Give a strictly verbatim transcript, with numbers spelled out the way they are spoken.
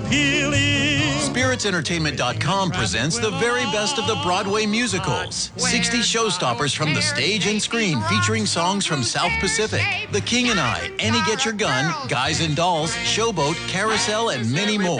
healing. Spirits Entertainment dot com presents the very best of the Broadway musicals. sixty showstoppers from the stage and screen featuring songs from South Pacific, The King and I, Annie Get Your Gun, Guys and Dolls, Showboat, Carousel, and many more.